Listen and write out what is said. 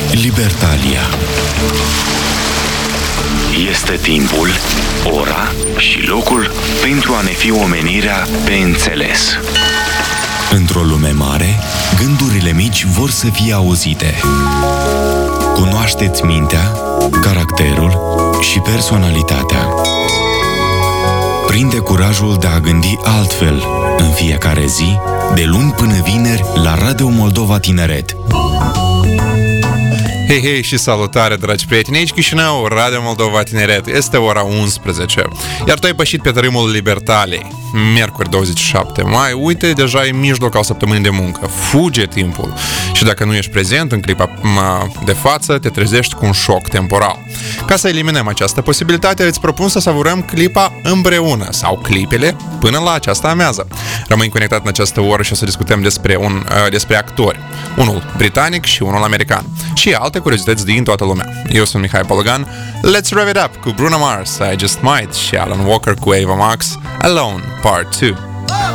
Libertalia. Este timpul, ora și locul pentru a ne fi omenirea pe înțeles. Într-o lume mare, gândurile mici vor să fie auzite. Cunoașteți mintea, caracterul și personalitatea. Prinde curajul de a gândi altfel în fiecare zi, de luni până vineri, la Radio Moldova Tineret. Hei, hei și salutare, dragi prieteni! Aici Chișinău, Radio Moldova Tineret. Este ora 11. Iar tu ai pășit pe tărâmul Libertalei. Miercuri 27 mai. Uite, deja e mijloc al săptămânii de muncă. Fuge timpul. Și dacă nu ești prezent în clipa de față, te trezești cu un șoc temporal. Ca să eliminăm această posibilitate, îți propun să savurăm clipa împreună sau clipele până la această amiază. Rămâi conectat în această oră și o să discutăm despre actori. Unul britanic și unul american. Și alte curiozități din toată lumea. Eu sunt Mihai Pologan. Let's rev it up cu Bruno Mars, I Just Might și Alan Walker cu Ava Max, Alone, Part 2.